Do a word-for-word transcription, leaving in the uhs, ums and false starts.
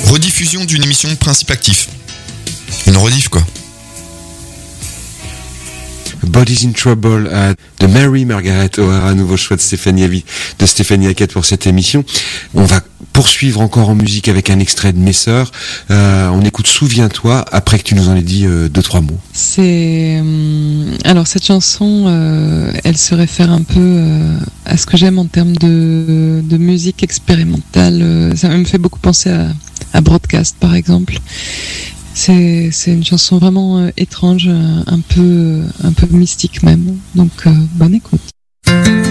rediffusion d'une émission de Principe Actif. Une rediff, quoi. Body's in Trouble uh, de Mary Margaret O'Hara, nouveau choix de Stéphanie Avi, de Stéphanie Hackett pour cette émission. On va poursuivre encore en musique avec un extrait de Mes Sœurs. Euh, on écoute Souviens-toi après que tu nous en aies dit euh, deux trois mots. C'est euh, alors cette chanson, euh, elle se réfère un peu euh, à ce que j'aime en termes de, de musique expérimentale. Ça me fait beaucoup penser à, à Broadcast par exemple. C'est, c'est une chanson vraiment euh, étrange, un peu, un peu mystique même. Donc, euh, bonne écoute.